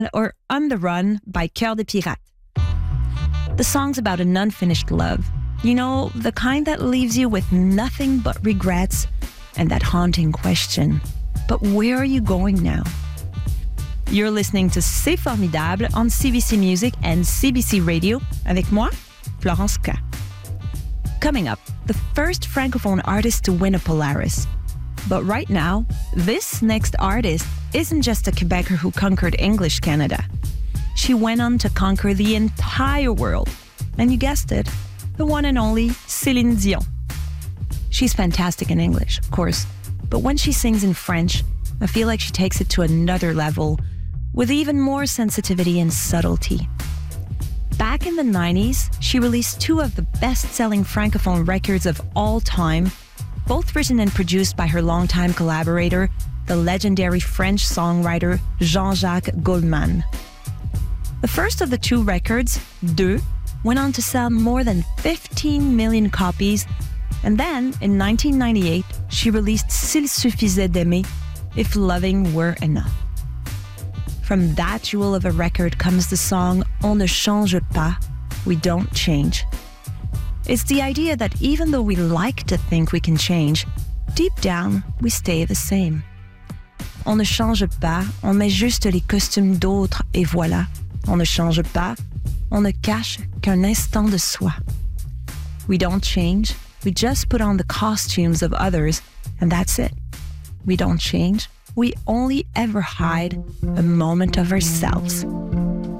or On the Run by Cœur de Pirate. The song's about an unfinished love. You know, the kind that leaves you with nothing but regrets and that haunting question. But where are you going now? You're listening to C'est Formidable on CBC Music and CBC Radio avec moi, Florence K. Coming up, the first Francophone artist to win a Polaris. But right now, this next artist isn't just a Quebecer who conquered English Canada. She went on to conquer the entire world. And you guessed it, the one and only Céline Dion. She's fantastic in English, of course, but when she sings in French, I feel like she takes it to another level, with even more sensitivity and subtlety. Back in the 90s, she released two of the best-selling Francophone records of all time, both written and produced by her longtime collaborator, the legendary French songwriter Jean-Jacques Goldman. The first of the two records, Deux, went on to sell more than 15 million copies, and then, in 1998, she released S'il suffisait d'aimer, If Loving Were Enough. From that jewel of a record comes the song On ne change pas, We Don't Change. It's the idea that even though we like to think we can change, deep down, we stay the same. On ne change pas, on met juste les costumes d'autres et voilà. On ne change pas, on ne cache qu'un instant de soi. We don't change, we just put on the costumes of others, and that's it. We don't change, we only ever hide a moment of ourselves.